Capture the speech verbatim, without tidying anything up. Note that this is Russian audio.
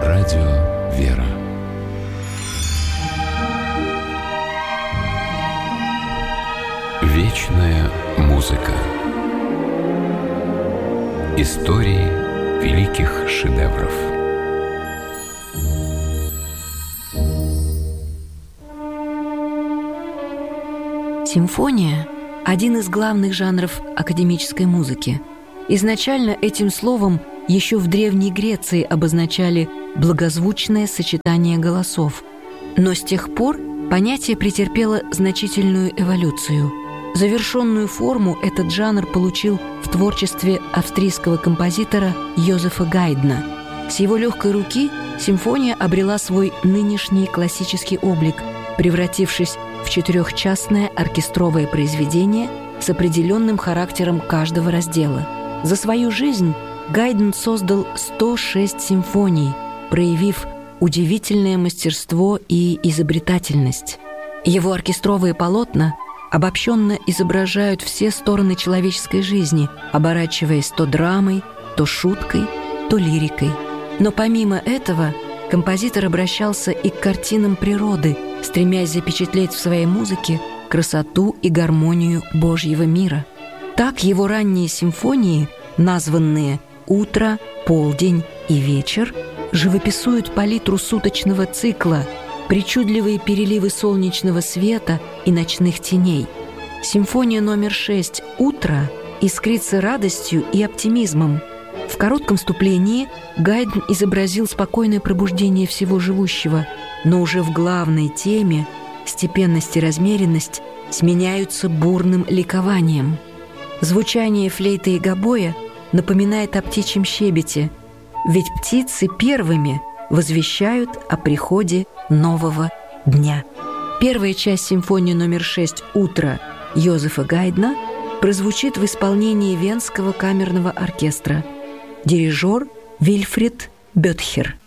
Радио «Вера». Вечная музыка. Истории великих шедевров. Симфония – один из главных жанров академической музыки. Изначально этим словом еще в Древней Греции обозначали благозвучное сочетание голосов. Но с тех пор понятие претерпело значительную эволюцию. Завершенную форму этот жанр получил в творчестве австрийского композитора Йозефа Гайдна. С его легкой руки симфония обрела свой нынешний классический облик, превратившись в четырехчастное оркестровое произведение с определенным характером каждого раздела. За свою жизнь Гайдн создал сто шесть симфоний, проявив удивительное мастерство и изобретательность. Его оркестровые полотна обобщенно изображают все стороны человеческой жизни, оборачиваясь то драмой, то шуткой, то лирикой. Но помимо этого композитор обращался и к картинам природы, стремясь запечатлеть в своей музыке красоту и гармонию Божьего мира. Так его ранние симфонии, названные «Утро», «Полдень» и «Вечер», живописуют палитру суточного цикла, причудливые переливы солнечного света и ночных теней. Симфония номер шесть «Утро» искрится радостью и оптимизмом. В коротком вступлении Гайдн изобразил спокойное пробуждение всего живущего, но уже в главной теме степенность и размеренность сменяются бурным ликованием. Звучание флейты и гобоя напоминает о птичьем щебете, ведь птицы первыми возвещают о приходе нового дня. Первая часть симфонии номер шесть «Утро» Йозефа Гайдна прозвучит в исполнении Венского камерного оркестра. Дирижер Вильфрид Бетхер.